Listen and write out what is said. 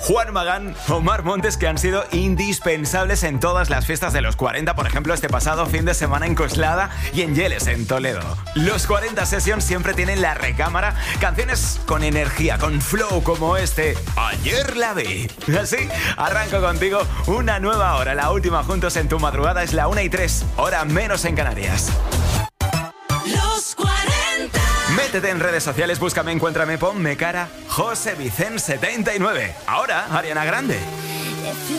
Juan Magán, Omar Montes, que han sido indispensables en todas las fiestas de los 40, por ejemplo, este pasado fin de semana en Coslada y en Yeles, en Toledo. Los 40 Sessions siempre tienen la recámara, canciones con energía, con flow como este, Ayer la vi. Así, arranco contigo una nueva hora, la última juntos en tu madrugada es la 1:03, hora menos en Canarias. Los 40. Métete en redes sociales, búscame, encuéntrame, ponme cara, José Vicente 79. Ahora, Ariana Grande.